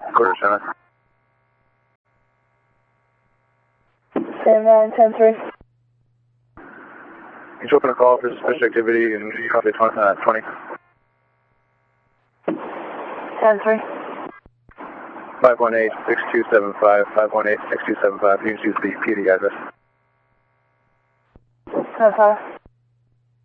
Quarter 7. Stand by 10-3. Can you open a call for suspicious activity and copy 20? 10-3. 518-6275, 518-6275. You can use the PD address. 10-5.